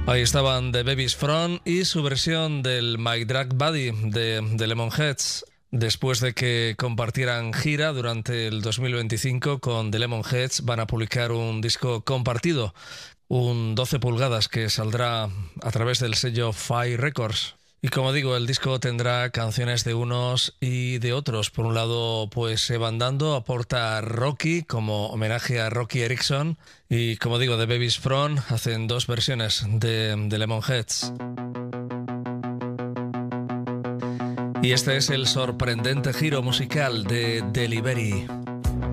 Ahí estaban The Baby's Front y su versión del My Drag Buddy de Lemonheads, después de que compartieran gira durante el 2025 con The Lemonheads. Van a publicar un disco compartido, un 12 pulgadas que saldrá a través del sello Fire Records. Y como digo, el disco tendrá canciones de unos y de otros. Por un lado, pues Evan Dando aporta Rocky como homenaje a Rocky Erickson. Y como digo, The Baby's Front hacen dos versiones de Lemonheads. Y este es el sorprendente giro musical de Delivery.